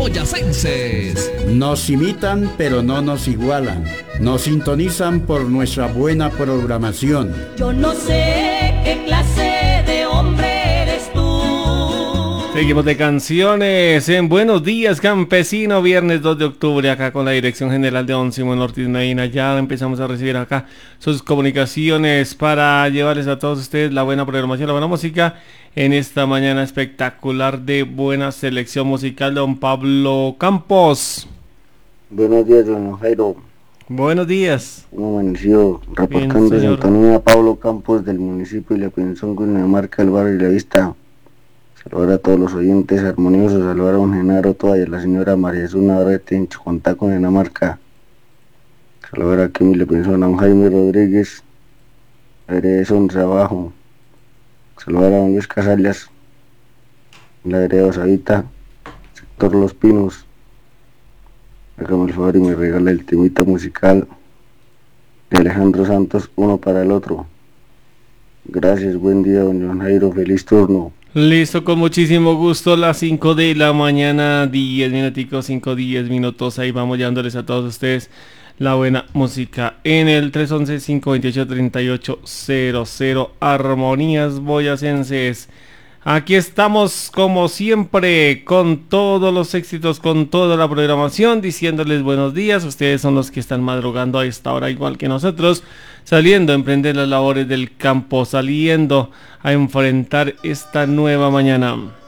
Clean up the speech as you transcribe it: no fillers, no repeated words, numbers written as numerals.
boyacenses. Nos imitan pero no nos igualan. Nos sintonizan por nuestra buena programación. Yo no sé qué clase de hombre eres tú. Seguimos de canciones en Buenos Días Campesino, viernes 2 de octubre, acá con la Dirección General de Don Simón Ortiz Medina. Ya empezamos a recibir acá sus comunicaciones para llevarles a todos ustedes la buena programación, la buena música en esta mañana espectacular de buena selección musical. Don Pablo Campos. Buenos días, don Jairo. Buenos días. ¿Cómo amaneció? Reportando de sintonía, Pablo Campos del municipio de La Pinzón, Cundinamarca, el barrio La Vista. Saludar a todos los oyentes armoniosos, saludar a don Genaro Toa y a la señora María Jesús Navarrete en Chicontá, Cundinamarca. Saludar aquí en La Pinzón a don Jaime Rodríguez, Heredes 11 abajo. Saludar a don Luis Casalias, en la vereda Osavita, sector Los Pinos. Hágame el favor y me regala el temita musical de Alejandro Santos, Uno para el Otro. Gracias, buen día, don John Jairo, feliz turno. Listo, con muchísimo gusto, las 5 de la mañana, 10 minuticos, 5-10 minutos, ahí vamos llevándoles a todos ustedes la buena música en el 311-528-3800, Armonías Boyacenses. Aquí estamos como siempre con todos los éxitos, con toda la programación, diciéndoles buenos días. Ustedes son los que están madrugando a esta hora igual que nosotros, saliendo a emprender las labores del campo, saliendo a enfrentar esta nueva mañana.